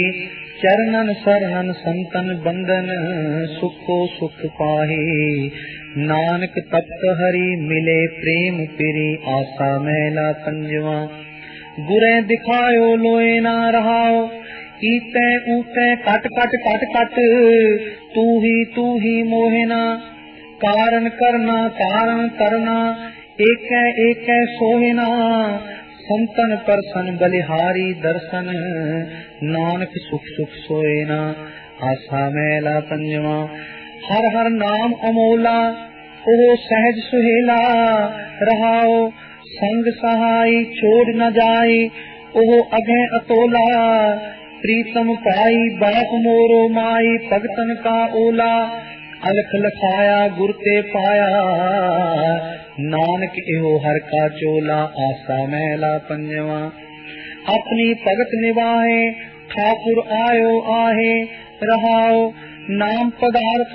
चरणन शरणन संतन बंदन सुखो सुख पाहे। नानक तप्त हरि मिले प्रेम पिरी आसा मैला पंजवा। गुरे दिखायो लोए ना रहाओ ईते ऊते कट कट कट कट तू ही मोहिना। कारण करना कारण करना एक सोहिना। संतन परसन बलिहारी दर्शन नानक सुख सुख सोएना। आसा मैला पंजवा। हर हर नाम अमोला ओह सहज सुहेला। रहाओ संग सहाय छोड़ न जाए ओह अघे अतोला। प्रीतम पाई बाप मोरो माई भगतन का ओला। अलख लखाया गुर ते पाया नानक एहो हर का चोला। आसा मैला पंजवा। अपनी भगत निभाए ठाकुर आयो आहे। रहाओ नाम पदार्थ